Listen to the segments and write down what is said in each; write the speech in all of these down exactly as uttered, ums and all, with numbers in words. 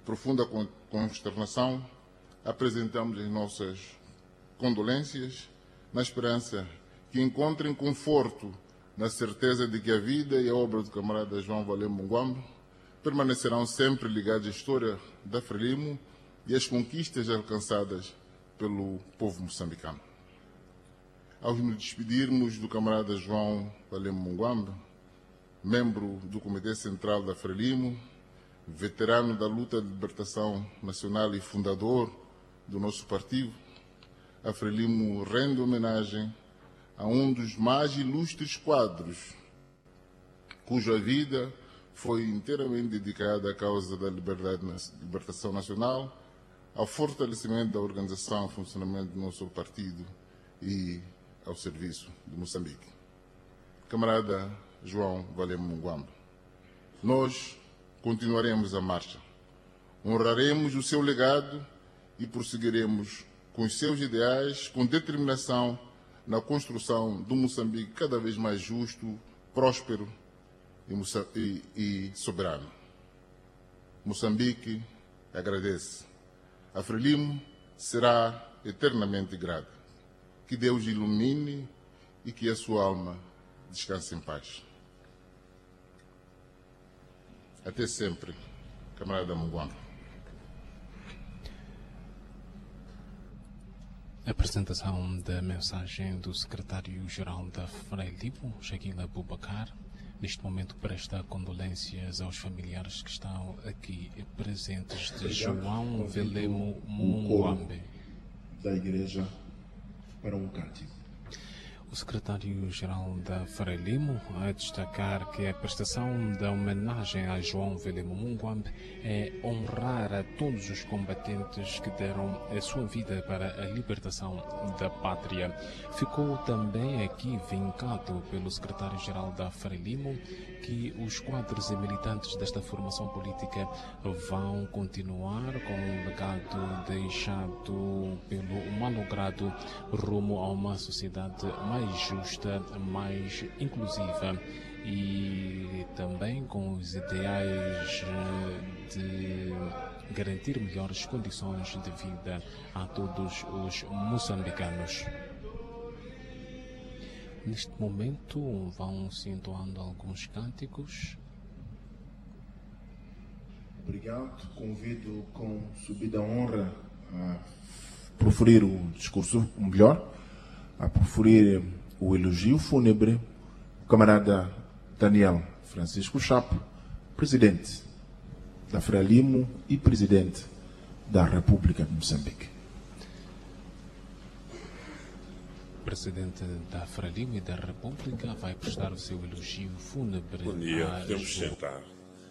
profunda consternação, apresentamos as nossas condolências, na esperança que encontrem conforto na certeza de que a vida e a obra do camarada João Valim Munguambe permanecerão sempre ligados à história da Frelimo e às conquistas alcançadas pelo povo moçambicano. Ao nos despedirmos do camarada João Valim Munguambe, membro do Comitê Central da Frelimo, veterano da luta de libertação nacional e fundador do nosso partido, a Frelimo rende homenagem a um dos mais ilustres quadros, cuja vida foi inteiramente dedicada à causa da liberdade, libertação nacional, ao fortalecimento da organização e funcionamento do nosso partido e ao serviço de Moçambique. Camarada João Valim Munguambe, nós continuaremos a marcha, honraremos o seu legado e prosseguiremos com os seus ideais, com determinação na construção de um Moçambique cada vez mais justo, próspero e, e soberano. Moçambique agradece. A Frelimo será eternamente grata. Que Deus ilumine e que a sua alma descanse em paz. Até sempre, camarada Munguambe. Apresentação da mensagem do secretário-geral da Frelimo, Shaquille Abubakar. Neste momento presta condolências aos familiares que estão aqui presentes de João Valim Munguambe. Da igreja para um cântico. O secretário-geral da Frelimo a destacar que a prestação da homenagem a João Valim Munguambe é honrar a todos os combatentes que deram a sua vida para a libertação da pátria. Ficou também aqui vincado pelo secretário-geral da Frelimo que os quadros e militantes desta formação política vão continuar com o legado deixado pelo malogrado rumo a uma sociedade mais mais justa, mais inclusiva e também com os ideais de garantir melhores condições de vida a todos os moçambicanos. Neste momento vão se entoando alguns cânticos. Obrigado. Convido com subida honra a proferir o discurso, o melhor, a proferir o elogio fúnebre, o camarada Daniel Francisco Chapo, presidente da Frelimo e presidente da República de Moçambique. O presidente da Frelimo e da República vai prestar o seu elogio fúnebre. Bom dia, podemos sentar.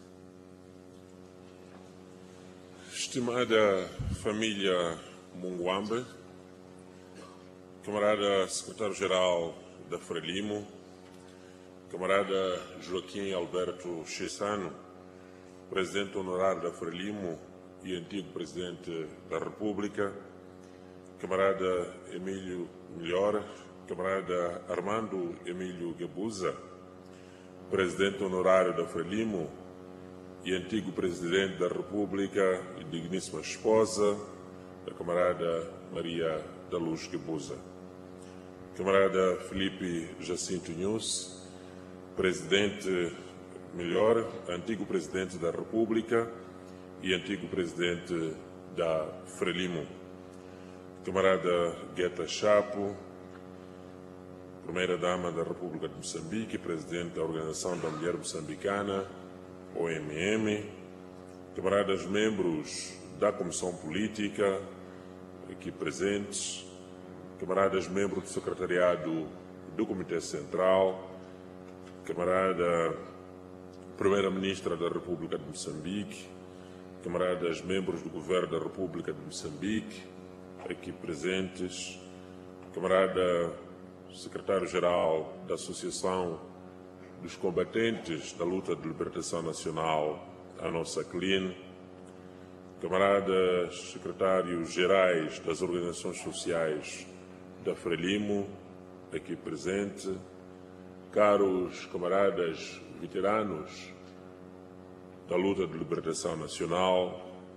Estimada família Munguambe, camarada secretário-geral da Frelimo, camarada Joaquim Alberto Chissano, presidente honorário da Frelimo e antigo presidente da República, camarada Emílio Melhor, camarada Armando Emílio Gabuza, presidente honorário da Frelimo e antigo presidente da República e digníssima esposa, a camarada Maria da Luz Gabuza. Camarada Felipe Jacinto Nunes, presidente melhor, antigo presidente da República e antigo presidente da Frelimo. Camarada Guetta Chapo, primeira-dama da República de Moçambique, presidente da Organização da Mulher Moçambicana, O M M. Camaradas membros da Comissão Política, aqui presentes, camaradas membros do Secretariado do Comitê Central, camarada Primeira-Ministra da República de Moçambique, camaradas membros do Governo da República de Moçambique, aqui presentes, camarada Secretário-Geral da Associação dos Combatentes da Luta de Libertação Nacional, a nossa C L I N, camaradas secretários-gerais das organizações sociais da Frelimo, aqui presente, caros camaradas veteranos da luta de libertação nacional,